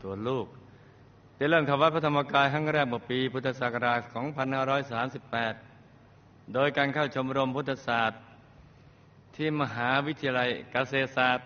ตัวลูกได้เริ่มทำวัดพระธรรมกายครั้งแรกเมื่อปีพุทธศักราช 2538 โดยการเข้าชมรมพุทธศาสตร์ที่มหาวิทยาลัยเกษตรศาสตร์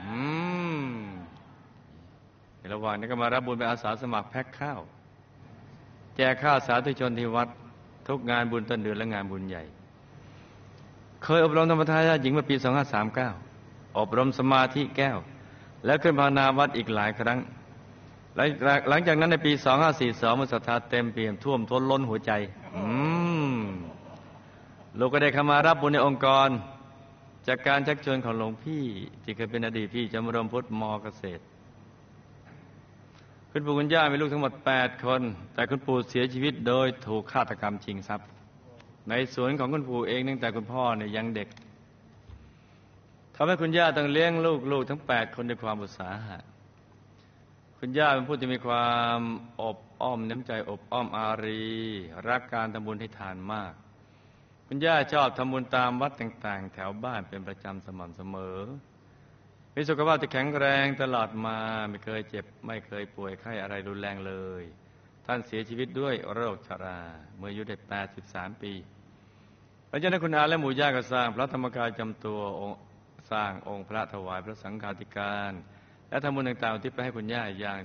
ในระหว่างนี้ก็มารับบุญเป็นอาสาสมัครแพ็คข้าวแจกข้าวสาธุชนที่วัดทุกงานบุญต้นเดือนและงานบุญใหญ่เคยอบรมธรรมทายาทหญิงเมื่อปี 2539 อบรมสมาธิแก้วและขึ้นภาวนาวัดอีกหลายครั้งหลังจากนั้นในปี 2542 เมื่อศรัทธาเต็มเปี่ยมท่วมท้นล้นหัวใจลูกก็ได้เข้ามารับบุญในองค์กรจากการชักชวนของหลวงพี่ที่เคยเป็นอดีตพี่ชมรมพุทธม.เกษตรคุณปู่คุณย่ามีลูกทั้งหมด 8 คนแต่คุณปู่เสียชีวิตโดยถูกฆาตกรรมชิงทรัพย์ในสวนของคุณปู่เองตั้งแต่คุณพ่อเนี่ยยังเด็กทำให้คุณย่าต้องเลี้ยงลูกทั้ง 8 คนด้วยความอุตสาหะคุณย่าเป็นผู้ที่มีความอบอ้อมน้ำใจอบอ้อมอารีรักการทำบุญให้ทานมากคุณย่าชอบทำบุญตามวัดต่างๆแถวบ้านเป็นประจำสม่ำเสมอมีสุขภาพที่แข็งแรงตลอดมาไม่เคยเจ็บไม่เคยป่วยไข้อะไรรุนแรงเลยท่านเสียชีวิตด้วยโรคชราเมื่ออายุได้ 83 ปีหลังจากนั้นคุณอาและหมู่ย่าก็สร้างพระธรรมกายจำตัวสร้างองค์พระถวายพระสังฆาธิการและทำบุญต่างๆที่ไปให้คุณย่าอย่าง